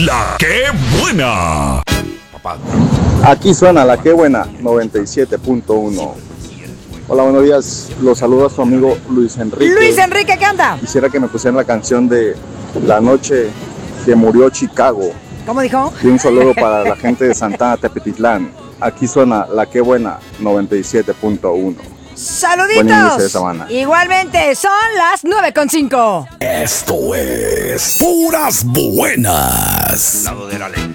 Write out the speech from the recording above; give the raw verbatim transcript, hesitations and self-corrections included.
La que buena. Aquí suena La que buena, noventa y siete punto uno. Hola, buenos días. Los saluda su amigo Luis Enrique. Luis Enrique, ¿qué anda? Quisiera que me pusieran la canción de La noche que murió Chicago. ¿Cómo dijo? Y un saludo para la gente de Santana, Tepetitlán. Aquí suena La que buena, noventa y siete punto uno. ¡Saluditos! Buen inicio de semana. Igualmente, son las nueve con cinco. Esto es Puras Buenas. Lado de la ley.